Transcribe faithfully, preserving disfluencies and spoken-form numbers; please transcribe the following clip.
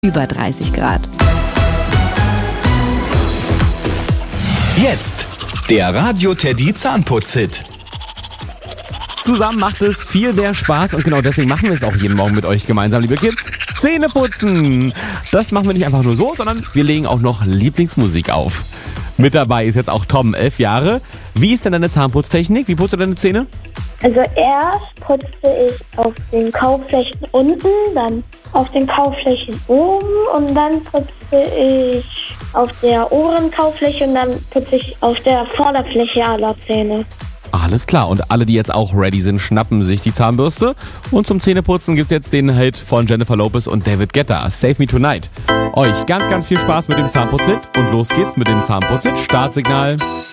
über dreißig Grad. Jetzt der Radio Teddy Zahnputz-Hit. Zusammen macht es viel mehr Spaß und genau deswegen machen wir es auch jeden Morgen mit euch gemeinsam, liebe Kids. Zähne putzen! Das machen wir nicht einfach nur so, sondern wir legen auch noch Lieblingsmusik auf. Mit dabei ist jetzt auch Tom, elf Jahre. Wie ist denn deine Zahnputztechnik? Wie putzt du deine Zähne? Also erst putzte ich auf den Kauflächen unten, dann auf den Kauflächen oben und dann putzte ich auf der oberen Kaufläche und dann putze ich auf der Vorderfläche aller Zähne. Alles klar, und alle, die jetzt auch ready sind, schnappen sich die Zahnbürste. Und zum Zähneputzen gibt's jetzt den Hit von Jennifer Lopez und David Guetta, Save Me Tonight. Euch ganz, ganz viel Spaß mit dem Zahnputz-Hit und los geht's mit dem Zahnputz-Hit. Startsignal